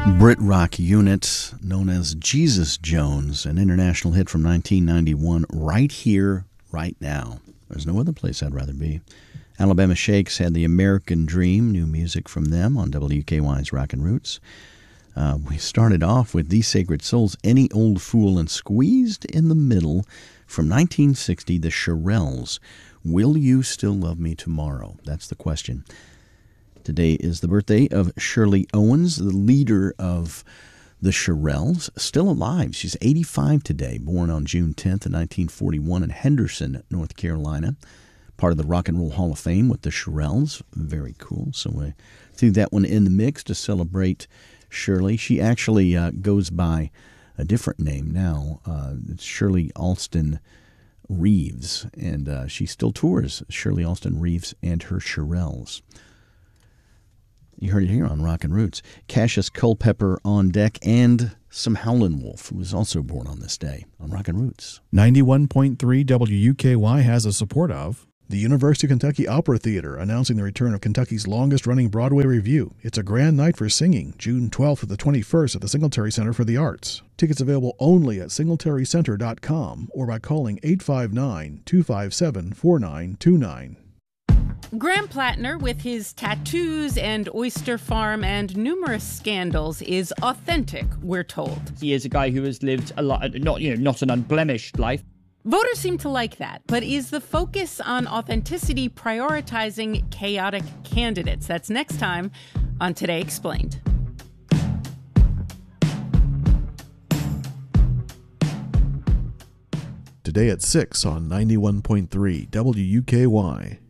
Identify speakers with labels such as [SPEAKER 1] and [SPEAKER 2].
[SPEAKER 1] Brit rock unit known as Jesus Jones, an international hit from 1991, Right Here, Right Now. There's no other place I'd rather be. Alabama Shakes had The American Dream, new music from them on WKY's Rockin' Roots. We started off with These Sacred Souls, Any Old Fool, and squeezed in the middle from 1960, the Shirelles, Will You Still Love Me Tomorrow? That's the question. Today is the birthday of Shirley Owens, the leader of the Shirelles, still alive. She's 85 today, born on June 10th, 1941 in Henderson, North Carolina. Part of the Rock and Roll Hall of Fame with the Shirelles. Very cool. So we threw that one in the mix to celebrate Shirley. She actually goes by a different name now. It's Shirley Alston Reeves, and she still tours, Shirley Alston Reeves and her Shirelles. You heard it here on Rockin' Roots. Cassius Culpepper on deck, and some Howlin' Wolf, who was also born on this day on Rockin' Roots.
[SPEAKER 2] 91.3 WUKY has the support of the University of Kentucky Opera Theater, announcing the return of Kentucky's longest-running Broadway revue. It's a grand night for singing, June 12th to the 21st at the Singletary Center for the Arts. Tickets available only at singletarycenter.com or by calling 859-257-4929.
[SPEAKER 3] Graham Plattner, with his tattoos and oyster farm and numerous scandals, is authentic, we're told.
[SPEAKER 4] He is a guy who has lived a lot, not an unblemished life.
[SPEAKER 3] Voters seem to like that, but is the focus on authenticity prioritizing chaotic candidates? That's next time on Today Explained.
[SPEAKER 2] Today at 6 on 91.3 WUKY.